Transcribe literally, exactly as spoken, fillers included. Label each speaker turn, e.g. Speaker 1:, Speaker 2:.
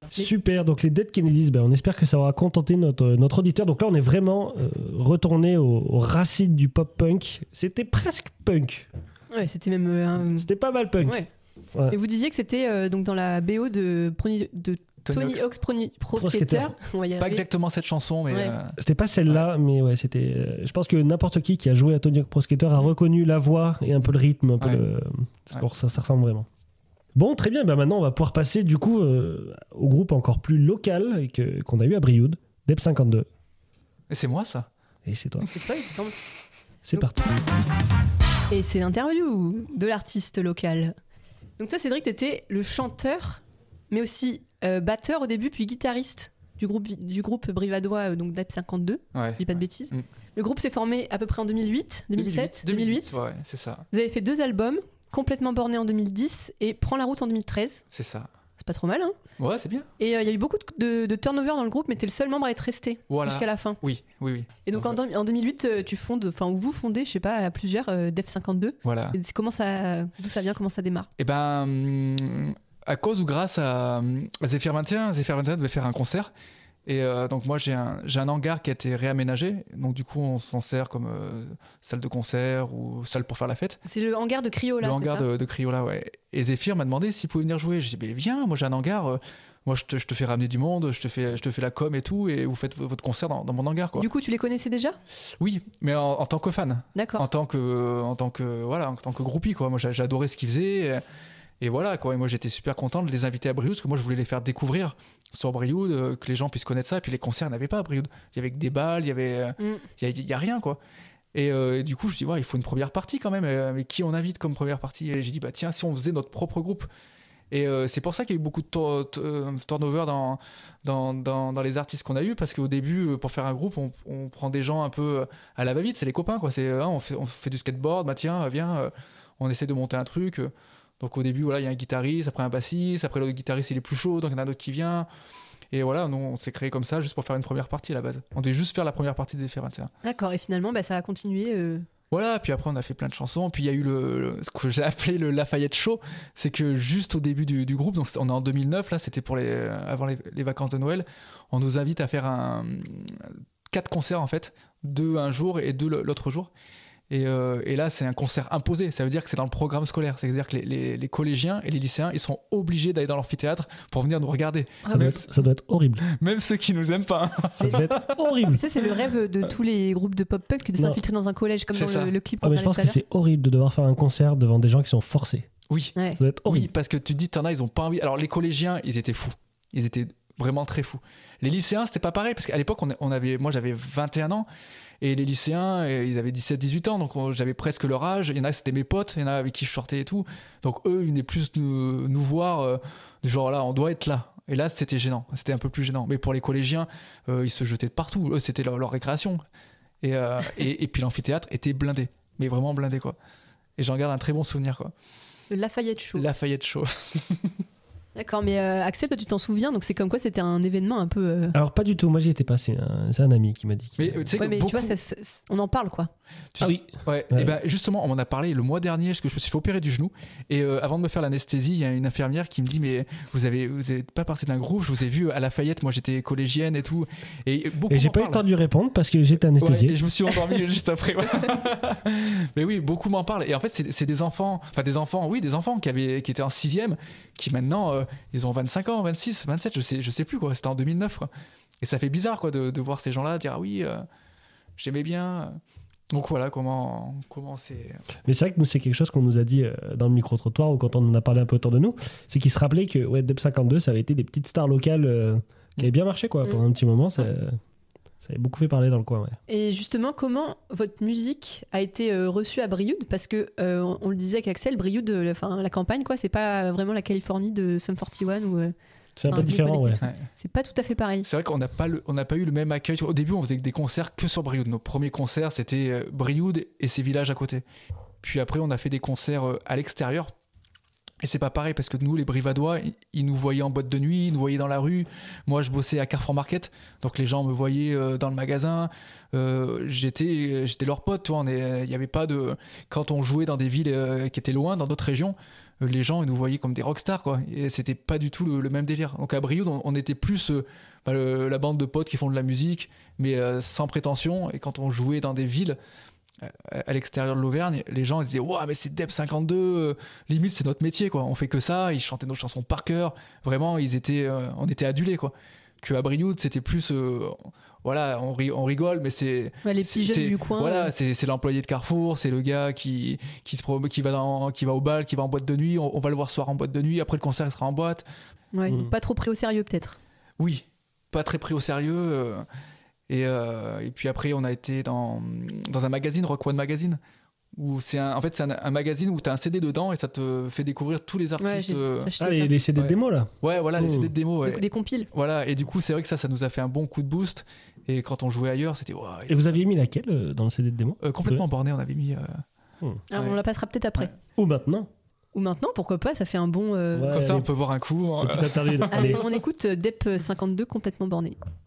Speaker 1: Super, donc les Dead Kennedys, ben, on espère que ça aura contenté notre, notre auditeur. Donc là, on est vraiment euh, retourné aux, aux racines du pop-punk. C'était presque punk.
Speaker 2: Ouais, c'était même... Euh, un...
Speaker 1: C'était pas mal punk.
Speaker 2: Ouais.
Speaker 1: Ouais.
Speaker 2: Et vous disiez que c'était euh, donc dans la B O de, Proni- de Tony Hawk's Pro, Pro Skater. On va y
Speaker 3: Pas
Speaker 2: arriver.
Speaker 3: exactement cette chanson, mais...
Speaker 2: Ouais.
Speaker 3: Euh...
Speaker 1: C'était pas celle-là, ouais. mais ouais, c'était... Euh, je pense que n'importe qui qui a joué à Tony Hawk Pro Skater a reconnu la voix et un peu le rythme, un peu
Speaker 3: ouais.
Speaker 1: le... C'est
Speaker 3: ouais.
Speaker 1: pour ça, ça ressemble vraiment. Bon, très bien, ben maintenant on va pouvoir passer du coup euh, au groupe encore plus local et que, qu'on a eu à Brioude, Dep cinquante-deux.
Speaker 3: Et c'est moi ça.
Speaker 1: Et c'est toi.
Speaker 2: C'est toi, il me semble.
Speaker 1: C'est
Speaker 2: Donc...
Speaker 1: parti.
Speaker 2: Et c'est l'interview de l'artiste local. Donc toi, Cédric, t'étais le chanteur, mais aussi euh, batteur au début, puis guitariste du groupe, du groupe brivadois, euh, donc Dep cinquante-deux,
Speaker 3: Ouais.
Speaker 2: je dis pas de
Speaker 3: ouais.
Speaker 2: bêtises.
Speaker 3: Mm.
Speaker 2: Le groupe s'est formé à peu près en deux mille huit, deux mille sept, deux mille huit.
Speaker 3: Ouais, c'est ça.
Speaker 2: Vous avez fait deux albums, Complètement borné en deux mille dix et Prends la route en deux mille treize.
Speaker 3: C'est ça.
Speaker 2: C'est pas trop mal, hein.
Speaker 3: Ouais, c'est bien.
Speaker 2: Et il euh, y a eu beaucoup de, de, de turnover dans le groupe, mais t'es le seul membre à être resté
Speaker 3: Voilà.
Speaker 2: jusqu'à la fin.
Speaker 3: Oui, oui, oui.
Speaker 2: Et donc,
Speaker 3: donc
Speaker 2: en, en deux mille huit, euh, tu fondes, enfin, ou vous fondez, je sais pas, à plusieurs, euh, Dep cinquante-deux.
Speaker 3: Voilà.
Speaker 2: Et comment ça, d'où ça vient, comment ça démarre?
Speaker 3: Et ben, hum, à cause ou grâce à, à Zephyr vingt et un, Zephyr vingt et un devait faire un concert. Et euh, donc moi j'ai un, j'ai un hangar qui a été réaménagé, donc du coup on s'en sert comme euh, salle de concert ou salle pour faire la fête.
Speaker 2: C'est le hangar de Criolla,
Speaker 3: Le
Speaker 2: c'est
Speaker 3: hangar
Speaker 2: ça
Speaker 3: de, de Criolla, ouais. Et Zephyr m'a demandé s'il pouvait venir jouer. J'ai dit, mais viens, moi j'ai un hangar, euh, moi je te, je te fais ramener du monde, je te fais, je te fais la com et tout, et vous faites votre concert dans, dans mon hangar, quoi.
Speaker 2: Du coup, tu les connaissais déjà?
Speaker 3: Oui, mais en, en tant que fan.
Speaker 2: D'accord.
Speaker 3: En tant que, en tant que, voilà, en tant que groupie, quoi. Moi j'ai, j'ai adoré ce qu'ils faisaient. Et, et voilà, quoi. Et moi j'étais super content de les inviter à Brioude, parce que moi je voulais les faire découvrir sur Brioude, euh, que les gens puissent connaître ça. Et puis les concerts n'avaient pas à Brioude. Il y avait que des balles, il y avait, il mm. y, a, il y a rien, quoi. Et, euh, et du coup, je dis, ouais, il faut une première partie quand même. Euh, mais qui on invite comme première partie? Et j'ai dit, bah tiens, si on faisait notre propre groupe. Et euh, c'est pour ça qu'il y a eu beaucoup de to- to- turnover dans, dans, dans, dans les artistes qu'on a eu, parce qu'au début, pour faire un groupe, on, on prend des gens un peu à la va-vite, c'est les copains, quoi. C'est, hein, on, fait, on fait du skateboard, bah tiens, viens, euh, on essaie de monter un truc. Donc au début, voilà, il y a un guitariste, après un bassiste, après l'autre guitariste, il est plus chaud, donc il y en a un autre qui vient. Et voilà, nous, on s'est créé comme ça juste pour faire une première partie à la base. On devait juste faire la première partie des Zephyr vingt et un.
Speaker 2: D'accord, et finalement, bah, ça a continué. Euh...
Speaker 3: Voilà, puis après, on a fait plein de chansons. Puis il y a eu le, le, ce que j'ai appelé le Lafayette Show. C'est que juste au début du, du groupe, donc on est en deux mille neuf, là, c'était pour les, avant les, les vacances de Noël, on nous invite à faire un, quatre concerts en fait, deux un jour et deux l'autre jour. Et, euh, et là, c'est un concert imposé. Ça veut dire que c'est dans le programme scolaire. C'est-à-dire que les, les, les collégiens et les lycéens, ils sont obligés d'aller dans l'amphithéâtre pour venir nous regarder.
Speaker 1: Ça, ah doit, être, ça doit être horrible.
Speaker 3: Même ceux qui nous aiment pas.
Speaker 1: Ça doit être horrible.
Speaker 2: Ça, c'est le rêve de tous les groupes de pop-punk de s'infiltrer dans un collège, comme c'est dans le, le clip.
Speaker 1: Ah, mais je pense que c'est horrible de devoir faire un concert devant des gens qui sont forcés.
Speaker 3: Oui.
Speaker 2: Ouais.
Speaker 1: Ça doit être horrible.
Speaker 3: Oui, parce que tu te dis, t'en as, ils ont pas envie. Alors, les collégiens, ils étaient fous. Ils étaient vraiment très fous. Les lycéens, c'était pas pareil, parce qu'à l'époque, on, on avait, moi, j'avais vingt et un ans. Et les lycéens, ils avaient dix-sept dix-huit ans, donc on, j'avais presque leur âge. Il y en a, c'était mes potes, il y en a avec qui je sortais et tout. Donc eux, ils venaient plus nous, nous voir, euh, du genre là, on doit être là. Et là, c'était gênant, c'était un peu plus gênant. Mais pour les collégiens, euh, ils se jetaient de partout. Eux, c'était leur, leur récréation. Et, euh, et, et puis l'amphithéâtre était blindé, mais vraiment blindé, quoi. Et j'en garde un très bon souvenir, quoi.
Speaker 2: Le Lafayette Show.
Speaker 3: Lafayette Show.
Speaker 2: D'accord, mais euh, Axel, toi tu t'en souviens, donc c'est comme quoi c'était un événement un peu. Euh...
Speaker 1: Alors pas du tout, moi j'y étais pas, c'est un, c'est un ami qui m'a dit.
Speaker 3: Mais, tu sais
Speaker 2: ouais, mais
Speaker 3: beaucoup...
Speaker 2: tu vois, ça, ça, on en parle quoi.
Speaker 3: Tu
Speaker 1: ah
Speaker 3: sais,
Speaker 1: oui.
Speaker 3: Ouais.
Speaker 1: ouais.
Speaker 3: Et ben justement, on m'en a parlé le mois dernier, parce que je me suis fait opérer du genou. Et euh, avant de me faire l'anesthésie, il y a une infirmière qui me dit, mais vous avez, vous êtes pas parti d'un groupe, je vous ai vu à Lafayette, moi j'étais collégienne et tout. Et, beaucoup
Speaker 1: et j'ai pas eu le temps de lui répondre parce que j'étais anesthésié.
Speaker 3: Ouais, et je me suis endormi juste après. Ouais. Mais oui, beaucoup m'en parlent. Et en fait, c'est, c'est des enfants, enfin des enfants, oui, des enfants qui avaient, qui étaient en sixième, qui maintenant, euh, ils ont vingt-cinq ans, vingt-six, vingt-sept, je sais, je sais plus quoi. C'était en deux mille neuf. Quoi. Et ça fait bizarre quoi de, de voir ces gens-là dire ah oui, euh, j'aimais bien. Donc voilà comment comment c'est.
Speaker 1: Mais c'est vrai que nous c'est quelque chose qu'on nous a dit euh, dans le micro-trottoir ou quand on en a parlé un peu autour de nous, c'est qu'ils se rappelaient que ouais, Dep cinquante-deux ça avait été des petites stars locales euh, qui avaient bien marché quoi. Pendant un petit moment, ça, ça avait beaucoup fait parler dans le coin. Ouais.
Speaker 2: Et justement, comment votre musique a été euh, reçue à Brioude? Parce que euh, on, on le disait avec Axel, Brioude, enfin la campagne quoi, c'est pas vraiment la Californie de Sum quarante et un ou. Euh...
Speaker 1: C'est un peu différent, ouais.
Speaker 3: ouais.
Speaker 2: C'est pas tout à fait pareil.
Speaker 3: C'est vrai qu'on n'a pas, le, on n'a pas eu le même accueil. Au début, on faisait des concerts que sur Brioude. Nos premiers concerts, c'était Brioude et ses villages à côté. Puis après, on a fait des concerts à l'extérieur. Et c'est pas pareil parce que nous, les Brivadois, ils nous voyaient en boîte de nuit, ils nous voyaient dans la rue. Moi, je bossais à Carrefour Market, donc les gens me voyaient dans le magasin. Euh, j'étais, j'étais leur pote, tu vois. Il y avait pas de. Quand on jouait dans des villes qui étaient loin, dans d'autres régions, les gens ils nous voyaient comme des rockstars, quoi. Et c'était pas du tout le, le même délire. Donc à Brioude, on, on était plus euh, bah, le, la bande de potes qui font de la musique, mais euh, sans prétention. Et quand on jouait dans des villes euh, à l'extérieur de l'Auvergne, les gens ils disaient waouh, mais c'est Deb cinquante-deux, euh, limite c'est notre métier, quoi. On fait que ça. Ils chantaient nos chansons par cœur. Vraiment, ils étaient, euh, on était adulés, quoi. Que à Brioude, c'était plus euh, voilà, on, ri- on rigole, mais c'est
Speaker 2: Ouais, les petits
Speaker 3: c'est-
Speaker 2: jeunes
Speaker 3: c'est-
Speaker 2: du coin.
Speaker 3: Voilà,
Speaker 2: euh,
Speaker 3: c'est, c'est l'employé de Carrefour, c'est le gars qui qui se pro- qui va dans, qui va au bal, qui va en boîte de nuit. On, on va le voir ce soir en boîte de nuit. Après le concert, il sera en boîte.
Speaker 2: ouais,
Speaker 1: Mm.
Speaker 2: pas trop pris au sérieux peut-être.
Speaker 3: Oui, pas très pris au sérieux. euh, et euh, et puis après, on a été dans dans un magazine, Rock One Magazine, où c'est un, en fait c'est un, un magazine où t'as un C D dedans et ça te fait découvrir tous les
Speaker 2: Ouais,
Speaker 3: artistes.
Speaker 2: j'ai
Speaker 3: euh,
Speaker 2: acheté
Speaker 1: Ah,
Speaker 2: ça.
Speaker 1: les, les C D de
Speaker 3: Ouais.
Speaker 1: démo là.
Speaker 3: ouais, voilà, les
Speaker 1: Mm.
Speaker 3: C D de démo.
Speaker 2: Des-
Speaker 3: Ouais.
Speaker 2: Des compiles.
Speaker 3: Voilà, et du coup, c'est vrai que ça, ça nous a fait un bon coup de boost. Et quand on jouait ailleurs, c'était ouah,
Speaker 1: Et vous aviez mis laquelle euh, dans le C D de démo
Speaker 3: euh, complètement borné. On avait mis. euh,
Speaker 2: Ah,
Speaker 3: Ouais.
Speaker 2: On la passera peut-être après.
Speaker 3: Ouais.
Speaker 1: Ou maintenant.
Speaker 2: Ou maintenant, pourquoi pas, ça fait un bon. euh,
Speaker 1: Ouais.
Speaker 3: Comme ça,
Speaker 1: allez.
Speaker 3: on peut boire un coup. hein.
Speaker 1: Petite interview.
Speaker 2: Allez,
Speaker 1: Allez.
Speaker 2: on écoute euh, Dep cinquante-deux complètement borné.